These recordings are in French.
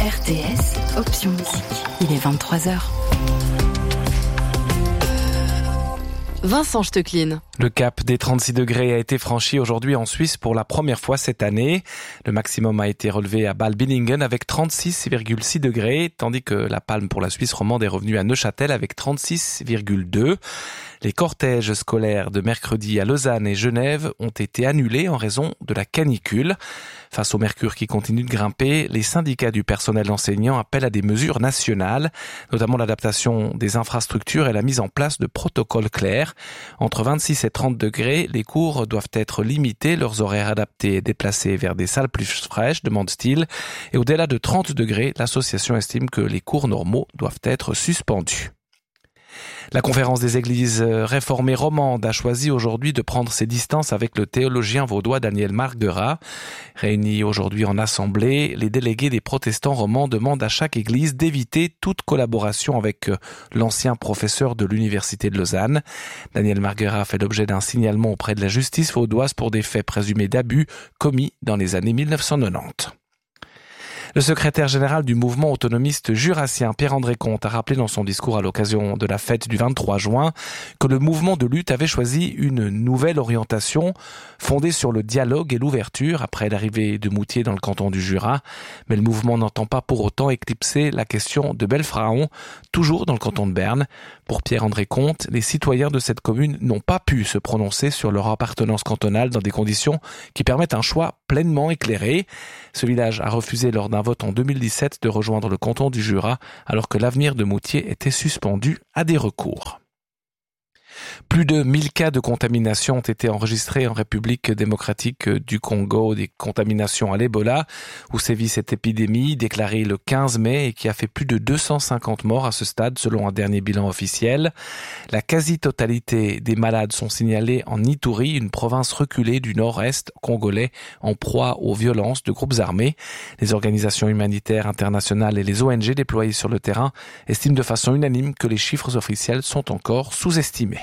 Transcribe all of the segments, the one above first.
RTS, option musique. Il est 23h. Vincent Stecklin. Le cap des 36 degrés a été franchi aujourd'hui en Suisse pour la première fois cette année. Le maximum a été relevé à Bâle-Billingen avec 36,6 degrés, tandis que la palme pour la Suisse romande est revenue à Neuchâtel avec 36,2. Les cortèges scolaires de mercredi à Lausanne et Genève ont été annulés en raison de la canicule. Face au mercure qui continue de grimper, les syndicats du personnel enseignant appellent à des mesures nationales, notamment l'adaptation des infrastructures et la mise en place de protocoles clairs. Entre 26 et 30 degrés, les cours doivent être limités, leurs horaires adaptés et déplacés vers des salles plus fraîches, demande-t-il. Et au-delà de 30 degrés, l'association estime que les cours normaux doivent être suspendus. La conférence des églises réformées romandes a choisi aujourd'hui de prendre ses distances avec le théologien vaudois Daniel Marguerat. Réunis aujourd'hui en assemblée, les délégués des protestants romans demandent à chaque église d'éviter toute collaboration avec l'ancien professeur de l'université de Lausanne. Daniel Marguerat fait l'objet d'un signalement auprès de la justice vaudoise pour des faits présumés d'abus commis dans les années 1990. Le secrétaire général du mouvement autonomiste jurassien, Pierre-André Comte, a rappelé dans son discours à l'occasion de la fête du 23 juin que le mouvement de lutte avait choisi une nouvelle orientation fondée sur le dialogue et l'ouverture après l'arrivée de Moutier dans le canton du Jura. Mais le mouvement n'entend pas pour autant éclipser la question de Belfraon, toujours dans le canton de Berne. Pour Pierre-André Comte, les citoyens de cette commune n'ont pas pu se prononcer sur leur appartenance cantonale dans des conditions qui permettent un choix pleinement éclairé. Ce village a refusé lors d'un vote en 2017 de rejoindre le canton du Jura, alors que l'avenir de Moutier était suspendu à des recours. Plus de 1000 cas de contamination ont été enregistrés en République démocratique du Congo, des contaminations à l'Ebola, où sévit cette épidémie déclarée le 15 mai et qui a fait plus de 250 morts à ce stade selon un dernier bilan officiel. La quasi-totalité des malades sont signalés en Ituri, une province reculée du nord-est congolais en proie aux violences de groupes armés. Les organisations humanitaires internationales et les ONG déployées sur le terrain estiment de façon unanime que les chiffres officiels sont encore sous-estimés.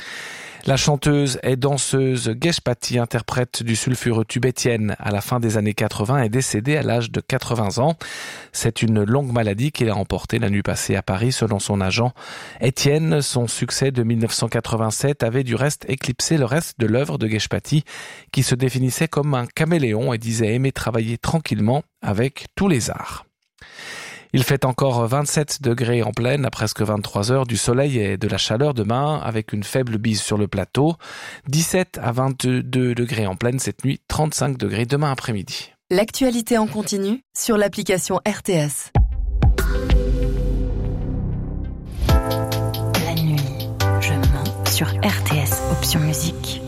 La chanteuse et danseuse Geshpati, interprète du sulfureux tube Étienne à la fin des années 80, est décédée à l'âge de 80 ans. C'est une longue maladie qu'il a emportée la nuit passée à Paris, selon son agent. Étienne, son succès de 1987, avait du reste éclipsé le reste de l'œuvre de Geshpati, qui se définissait comme un caméléon et disait aimer travailler tranquillement avec tous les arts. Il fait encore 27 degrés en pleine à presque 23 heures, du soleil et de la chaleur demain avec une faible bise sur le plateau. 17 à 22 degrés en pleine cette nuit, 35 degrés demain après-midi. L'actualité en continu sur l'application RTS. La nuit, je mens sur RTS, option musique.